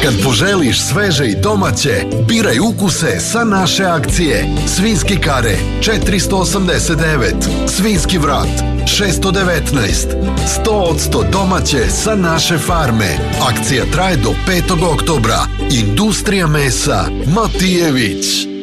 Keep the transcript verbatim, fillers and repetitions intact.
Kad poželiš sveže i domaće, biraj ukuse sa naše akcije. Svinski kare četiristo osamdeset devet, svinski vrat šesto devetnaest, sto posto domaće sa naše farme. Akcija traje do petog oktobra. Industrija mesa Matijević.